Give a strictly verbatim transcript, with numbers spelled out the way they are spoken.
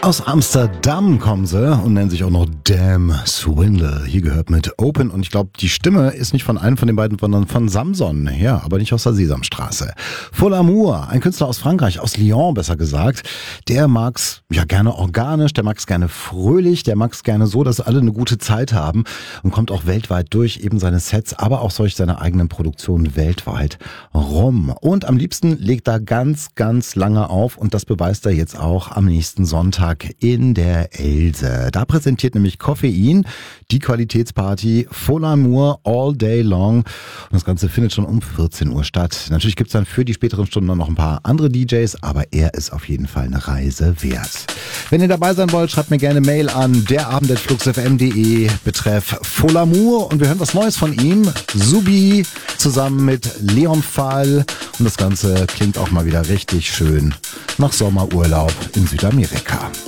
Aus Amsterdam kommen sie und nennen sich auch noch Damn Swindle. Hier gehört mit Open und ich glaube, die Stimme ist nicht von einem von den beiden, sondern von Samson. Ja, aber nicht aus der Sesamstraße. Full Amour, ein Künstler aus Frankreich, aus Lyon besser gesagt. Der mag's ja gerne organisch, der mag's gerne fröhlich, der mag's gerne so, dass alle eine gute Zeit haben und kommt auch weltweit durch, eben seine Sets, aber auch durch seine eigenen Produktionen weltweit rum. Und am liebsten legt er ganz, ganz lange auf und das beweist er jetzt auch am nächsten Sonntag in der Else. Da präsentiert nämlich Koffein die Qualitätsparty Full Amour All Day Long. Und das Ganze findet schon um vierzehn Uhr statt. Natürlich gibt es dann für die späteren Stunden noch ein paar andere D Js, aber er ist auf jeden Fall eine Reise wert. Wenn ihr dabei sein wollt, schreibt mir gerne Mail an derabend at fluxfm punkt de betreff Full Amour und wir hören was Neues von ihm. Subi zusammen mit Leon Fall und das Ganze klingt auch mal wieder richtig schön nach Sommerurlaub in Südamerika.